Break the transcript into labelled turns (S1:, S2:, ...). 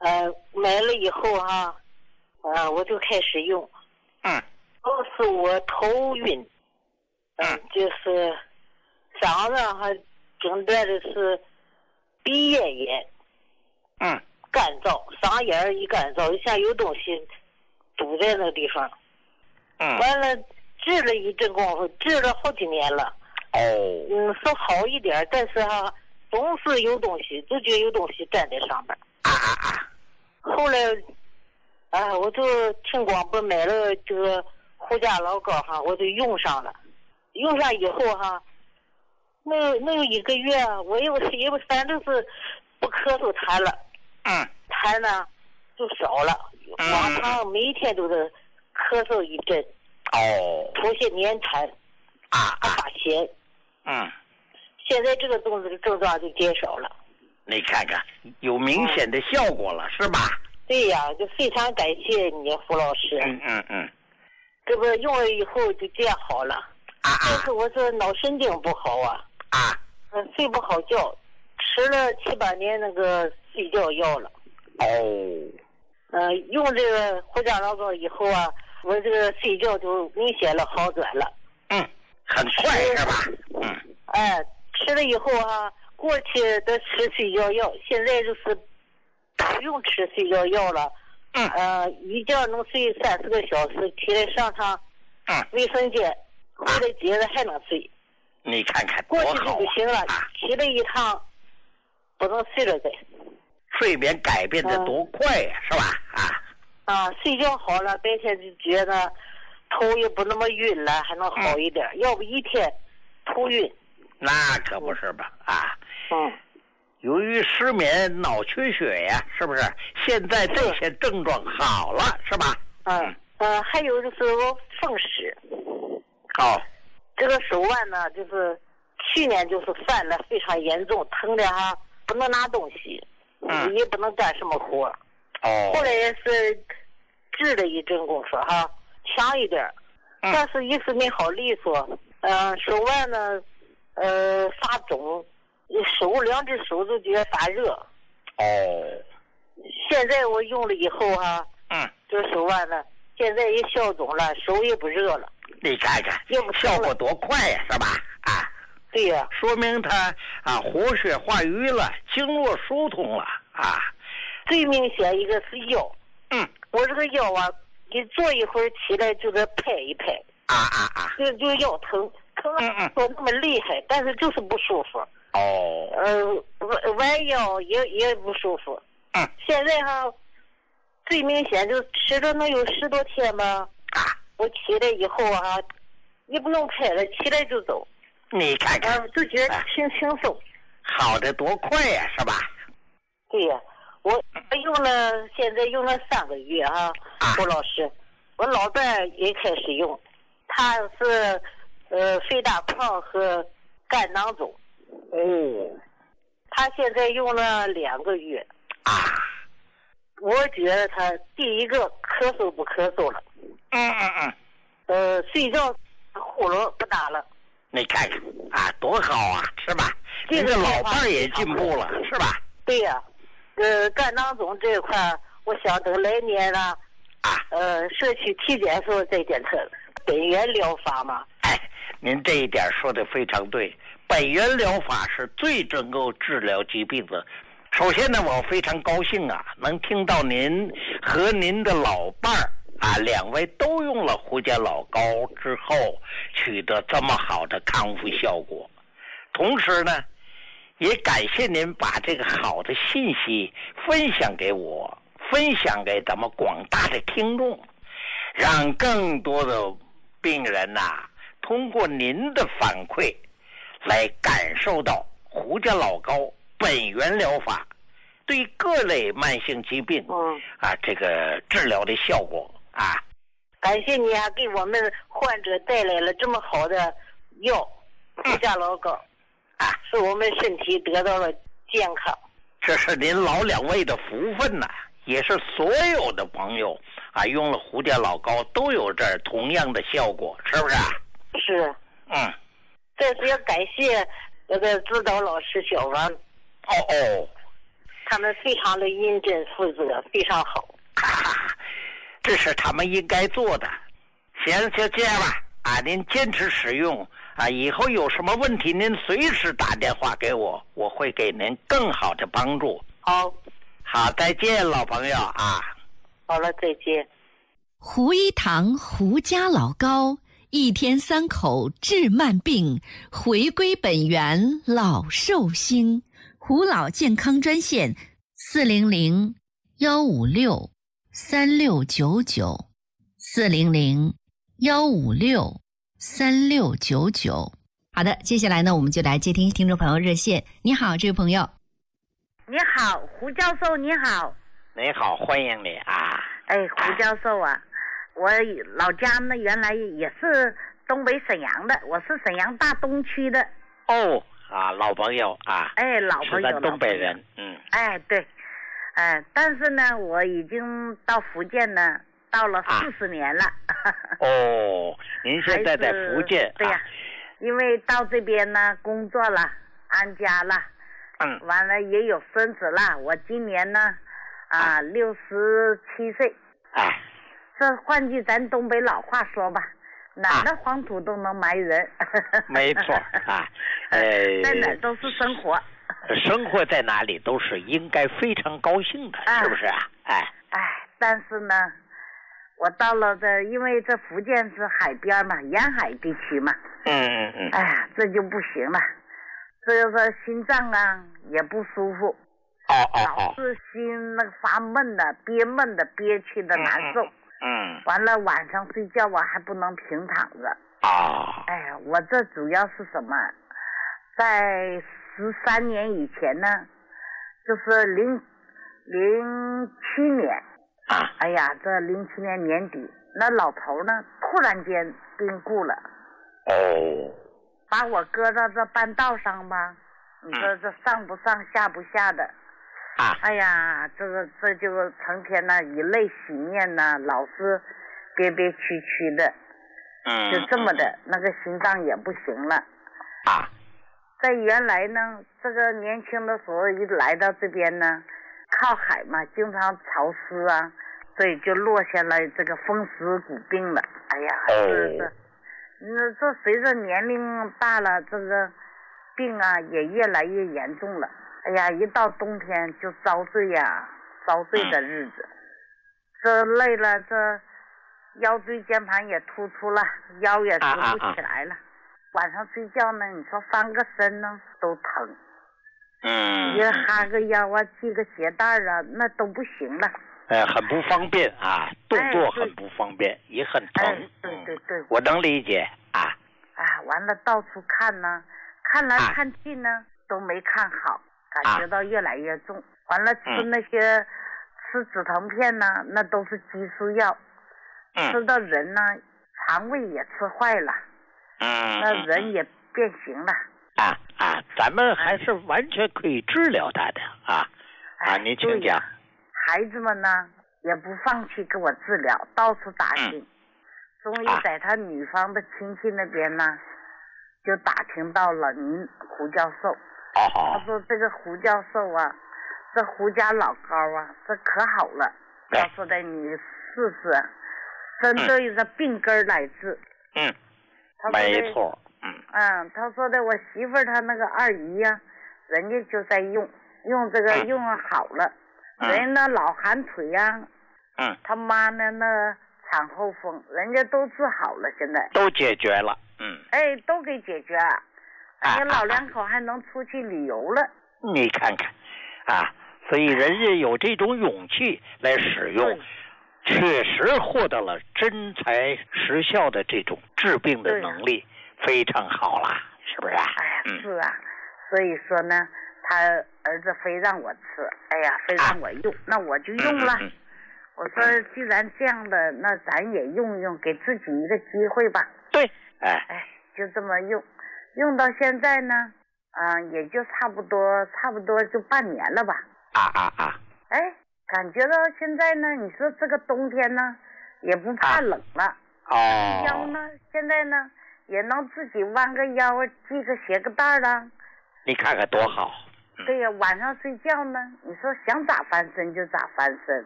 S1: 买了以后哈，我就开始用。都是我头晕，就是嗓子还诊断的是鼻咽炎，干燥，嗓眼一干燥，像有东西堵在那个地方。完了治了一阵功夫，治了好几年了。说好一点，但是哈，总是有东西，就觉得有东西站在上面。后来，我就听广播买了这个护甲老膏哈，我就用上了。用上以后哈，那有1个月，我因为反正是不咳嗽痰了，痰呢就少了。往常每一天都是咳嗽一阵，出些粘痰，发咸。现在这个症状就减少了。
S2: 你看看，有明显的效果了，是吧？
S1: 对呀，就非常感谢你，胡老师。这不用了以后就这样好了。但是我这脑神经不好啊。睡不好觉，吃了7、8年那个睡觉药了。用这个护甲老膏以后啊，我这个睡觉就明显了好转了。
S2: 很快是吧？
S1: 吃了以后啊，过去的吃睡觉药，现在就是不用吃睡觉药了。一觉能睡30个小时，起来上趟卫生间，回来接着还能睡。
S2: 你看看
S1: 过去就不行了，起来一趟不能睡了再。
S2: 睡眠改变的多快呀，是吧？
S1: 睡觉好了，白天就觉得头也不那么晕了，还能好一点。要不一天头晕。
S2: 那可不是吧？由于失眠、脑缺血呀，是不是？现在这些症状好了，是吧？
S1: 还有就是我风湿。这个手腕呢，就是去年就是犯了非常严重，疼的哈不能拿东西，也不能干什么活。后来也是治了一阵功夫哈，强一点，但是一时没好利索。手腕呢，发肿，2只手都觉得发热。现在我用了以后哈，这手腕呢，现在也消肿了，手也不热了。
S2: 你看看，效果多快呀，是吧？
S1: 对呀，
S2: 说明它活血化瘀了，经络疏通了。
S1: 最明显一个是腰。我这个腰啊，你坐一会儿起来就得拍一拍。就腰疼说那么厉害，但是就是不舒服。弯腰也不舒服。现在哈，最明显就吃了能有10多天吧。我起来以后啊，也不用拍了，起来就走。
S2: 你看看，
S1: 就觉得轻松，
S2: 好的多快呀，是吧？
S1: 对呀，我现在用了3个月哈，胡老师，我老伴也开始用，他是肺大泡和肝囊肿。他现在用了2个月。我觉得他第一个咳嗽不咳嗽了。睡觉呼噜不打了。
S2: 你看看多好啊，是吧？这个老伴儿也进步了，是吧？
S1: 对呀，肝囊肿这一块，我想等来年了，社区体检时候再检测，本源疗法嘛。
S2: 您这一点说的非常对，本源疗法是最能够治疗疾病的。首先呢，我非常高兴能听到您和您的老伴儿2位都用了护甲老膏之后取得这么好的康复效果。同时呢，也感谢您把这个好的信息分享给我，分享给咱们广大的听众，让更多的病人通过您的反馈来感受到护甲老膏本源疗法对各类慢性疾病这个治疗的效果。
S1: 感谢你给我们患者带来了这么好的药，护甲老膏使我们身体得到了健康。
S2: 这是您老2位的福分也是所有的朋友用了护甲老膏都有这同样的效果，是不是？
S1: 是。这是要感谢那个指导老师小王。 他们非常的认真负责，非常好。
S2: 这是他们应该做的。行，就这样吧。啊，您坚持使用啊，以后有什么问题您随时打电话给我，我会给您更好的帮助。
S1: 好，
S2: 再见，老朋友啊。
S1: 好了，再见。
S3: 胡一堂胡家老高，一天3口治慢病，回归本源老寿星。胡老健康专线400-156-3699，400-156-3699。好的，接下来呢，我们就来接听听众朋友热线。你好，这位朋友。
S4: 你好，胡教授，你好。
S2: 你好，欢迎你啊。
S4: 胡教授啊，我老家呢原来也是东北沈阳的，我是沈阳大东区的。
S2: 老朋友啊。
S4: 老朋友，
S2: 是咱东北人。
S4: 对。但是呢，我已经到福建呢，到了40年了。
S2: 您现在在福建？
S4: 对呀，因为到这边呢工作了，安家了。完了也有孙子了。我今年呢67岁。这换句咱东北老话说吧，哪的黄土都能埋人。
S2: 没错
S4: 在哪都是生活。
S2: 生活在哪里都是应该非常高兴的，是不是啊？
S4: 但是呢，我到了因为这福建是海边嘛，沿海地区嘛。这就不行了，这就是心脏啊也不舒服。老是心那个发闷的，憋闷的，憋屈的难受。完了晚上睡觉啊还不能平躺着。我这主要是什么？在13年以前呢，就是07年。这07年年底，那老头呢突然间病故了。把我搁到这半道上吧，你说这上不上下不下的。这就成天呢以泪洗面呢，老是憋憋屈屈的。就这么的，那个心脏也不行了。在原来呢，这个年轻的时候一来到这边呢，靠海嘛，经常潮湿啊，所以就落下来这个风湿骨病了。这随着年龄大了，这个病啊也越来越严重了。一到冬天就遭罪的日子。这累了，这腰椎间盘也突出了，腰也直不起来了。晚上睡觉呢，你说翻个身呢都疼。也哈个腰啊，系个鞋带啊，那都不行了。
S2: 很不方便啊，动作很不方便，也很疼。
S4: 对，
S2: 我能理解啊。
S4: 完了到处看呢，看来看去呢都没看好，感觉到越来越重。完了吃那些吃止疼片呢，那都是激素药。吃到人呢肠胃也吃坏了。那人也变形了。
S2: 咱们还是完全可以治疗他的您请讲。
S4: 孩子们呢也不放弃给我治疗，到处打听。终于在他女方的亲戚那边呢，就打听到了您胡教授。他说这个胡教授啊，这胡家老高啊，这可好了。他说的你试试，针对着病根来治。
S2: 没错。
S4: 他说的我媳妇儿她那个二姨呀，人家就在用这个用好了。人家那老寒腿呀，他妈呢那产后风，人家都治好了，现在
S2: 都解决了。
S4: 都给解决了。老两口还能出去旅游了。
S2: 你看看所以人家有这种勇气来使用，确实获得了真材实效的这种治病的能力，非常好啦，是不是？
S4: 是啊，所以说呢，他儿子非让我吃，非让我用，那我就用了。我说既然这样的，那咱也用用，给自己一个机会吧。
S2: 对，
S4: 就这么用到现在呢，也就差不多就半年了吧。感觉到现在呢，你说这个冬天呢，也不怕冷了。腰呢，现在呢也能自己弯个腰，系个鞋个带了。
S2: 你看看多好。
S4: 对呀，晚上睡觉呢，你说想咋翻身就咋翻身。